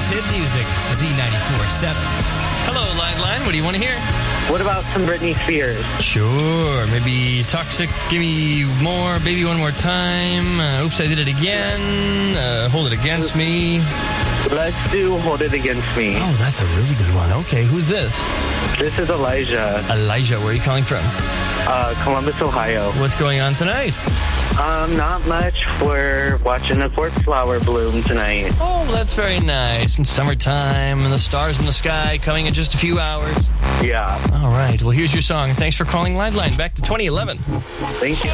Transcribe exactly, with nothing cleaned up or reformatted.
Greatest hit music, Z ninety-four point seven. Hello, Liveline. What do you want to hear? What about some Britney Spears? Sure. Maybe Toxic, Give Me More, Baby One More Time. Uh, oops, I Did It Again. Uh, Hold It Against Me. Let's do Hold It Against Me. Oh, that's a really good one. Okay, who's this? This is Elijah. Elijah, where are you calling from? Uh, Columbus, Ohio. What's going on tonight? Um, not much. We're watching a corpse flower bloom tonight. Oh, that's very nice. And summertime and the stars in the sky coming in just a few hours. Yeah. All right. Well, here's your song. Thanks for calling Liveline. Back to twenty eleven. Thank you.